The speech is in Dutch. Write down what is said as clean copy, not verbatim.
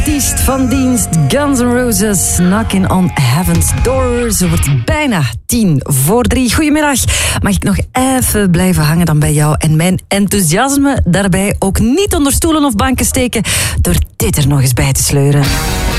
Artiest van dienst, Guns N' Roses, Knocking on Heaven's Door. Ze wordt bijna 2:50. Goedemiddag. Mag ik nog even blijven hangen dan bij jou en mijn enthousiasme daarbij ook niet onder stoelen of banken steken door dit er nog eens bij te sleuren.